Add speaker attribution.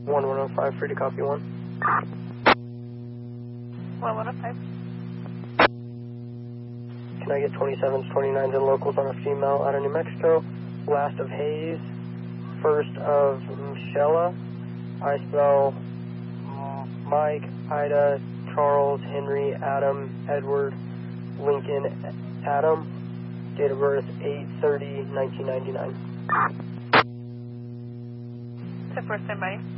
Speaker 1: 1105, free to copy 1.
Speaker 2: 1105.
Speaker 1: Can I get 27s, 29s, and locals on a female out of New Mexico? Last of Hayes, first of Michelle. I spell Mike, Ida, Charles, Henry, Adam, Edward, Lincoln, Adam. Date of birth 8/30/1999.
Speaker 2: So first time body.